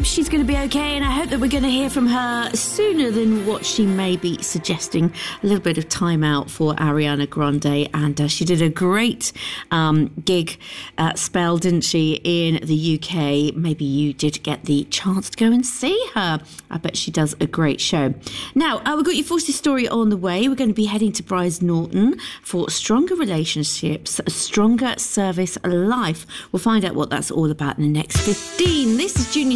hope she's going to be okay, and I hope that we're going to hear from her sooner than what she may be suggesting. A little bit of time out for Ariana Grande, and she did a great gig spell, didn't she, in the UK. Maybe you did get the chance to go and see her. I bet she does a great show. Now, we've got your Forces story on the way. We're going to be heading to Brize Norton for Stronger Relationships, a Stronger Service Life. We'll find out what that's all about in the next 15. This is Junior